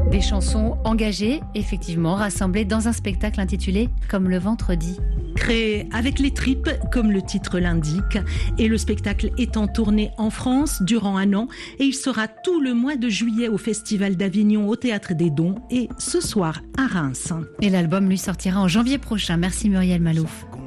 Des chansons engagées, effectivement, rassemblées dans un spectacle intitulé « Comme le ventre dit ». Créé avec les tripes, comme le titre l'indique, et le spectacle est en tournée en France durant 1 an et il sera tout le mois de juillet au Festival d'Avignon au Théâtre des Dons et ce soir à Reims. Et l'album lui sortira en janvier prochain. Merci Muriel Malouf.